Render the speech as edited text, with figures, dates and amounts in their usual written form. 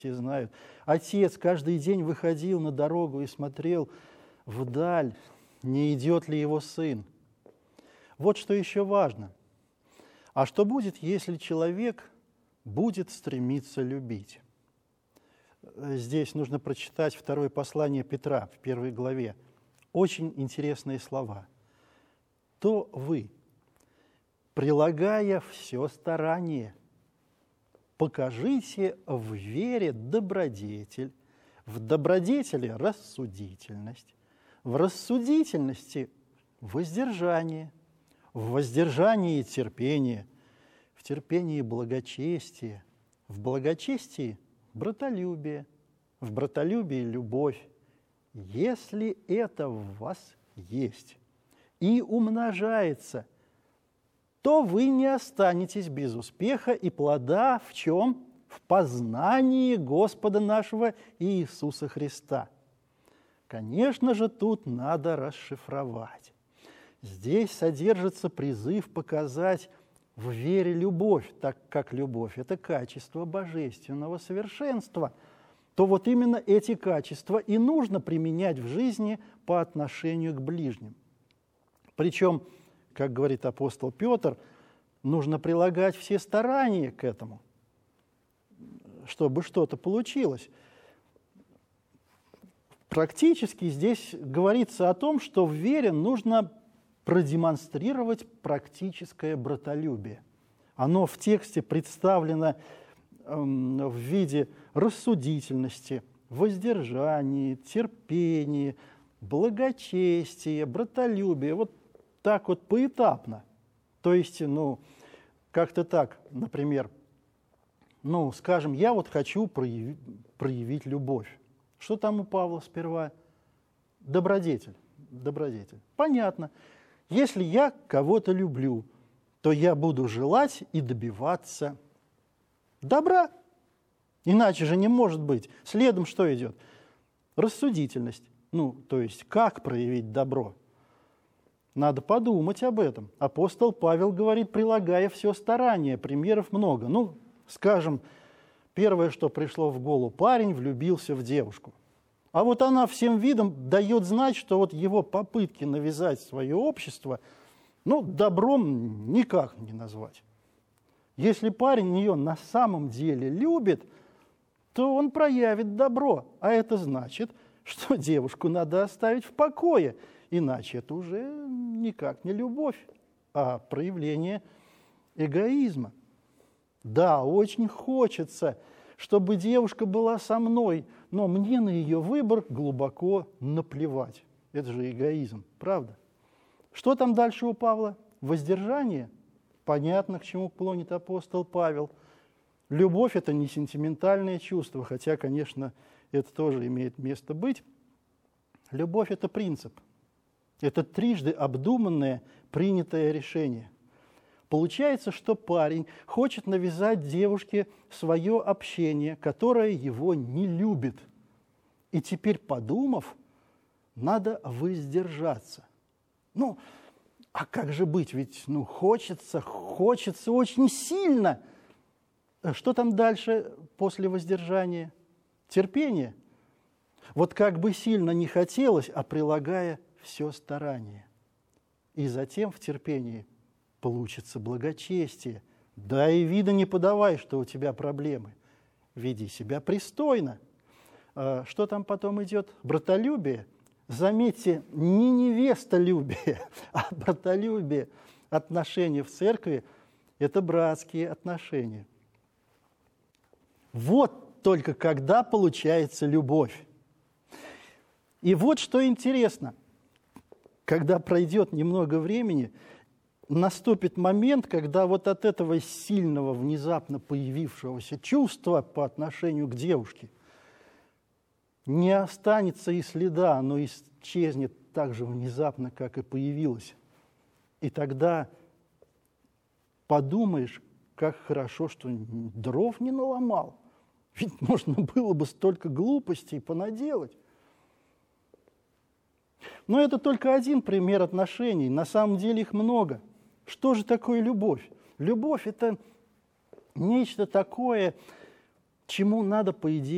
все знают. Отец каждый день выходил на дорогу и смотрел вдаль, не идет ли его сын. Вот что еще важно. А что будет, если человек будет стремиться любить? Здесь нужно прочитать второе послание Петра в 1 главе. Очень интересные слова. «То вы, прилагая все старание, покажите в вере добродетель, в добродетели рассудительность, в рассудительности воздержание, в воздержании терпение, в терпении благочестие, в благочестии братолюбие, в братолюбии любовь. Если это в вас есть и умножается, то вы не останетесь без успеха и плода в чем? В познании Господа нашего Иисуса Христа». Конечно же, тут надо расшифровать. Здесь содержится призыв показать в вере любовь, так как любовь – это качество божественного совершенства, то вот именно эти качества и нужно применять в жизни по отношению к ближним. Причем, как говорит апостол Петр, нужно прилагать все старания к этому, чтобы что-то получилось. Практически здесь говорится о том, что в вере нужно продемонстрировать практическое братолюбие. Оно в тексте представлено в виде рассудительности, воздержания, терпения, благочестия, братолюбия. Вот так вот поэтапно. То есть, как-то так, например, скажем, я вот хочу проявить любовь. Что там у Павла сперва? Добродетель. Понятно. Если я кого-то люблю, то я буду желать и добиваться добра. Иначе же не может быть. Следом что идет? Рассудительность. То есть, как проявить добро? Надо подумать об этом. Апостол Павел говорит, прилагая все старание. Примеров много. Скажем, первое, что пришло в голову, парень влюбился в девушку. А вот она всем видом дает знать, что вот его попытки навязать свое общество, добром никак не назвать. Если парень ее на самом деле любит, то он проявит добро. А это значит, что девушку надо оставить в покое. Иначе это уже никак не любовь, а проявление эгоизма. Да, очень хочется, чтобы девушка была со мной, но мне на ее выбор глубоко наплевать. Это же эгоизм, правда? Что там дальше у Павла? Воздержание? Понятно, к чему клонит апостол Павел. Любовь – это не сентиментальное чувство, хотя, конечно, это тоже имеет место быть. Любовь – это принцип. Это трижды обдуманное, принятое решение. Получается, что парень хочет навязать девушке свое общение, которое его не любит. И теперь, подумав, надо воздержаться. А как же быть? Ведь хочется очень сильно. Что там дальше после воздержания? Терпение. Вот как бы сильно не хотелось, а прилагая все старание. И затем в терпении получится благочестие. Да и вида не подавай, что у тебя проблемы. Веди себя пристойно. Что там потом идет? Братолюбие. Заметьте, не невестолюбие, а братолюбие. Отношения в церкви – это братские отношения. Вот только когда получается любовь. И вот что интересно. Когда пройдет немного времени, наступит момент, когда вот от этого сильного, внезапно появившегося чувства по отношению к девушке не останется и следа, оно исчезнет так же внезапно, как и появилось. И тогда подумаешь, как хорошо, что дров не наломал. Ведь можно было бы столько глупостей понаделать. Но это только один пример отношений. На самом деле их много. Что же такое любовь? Любовь – это нечто такое, чему надо, по идее,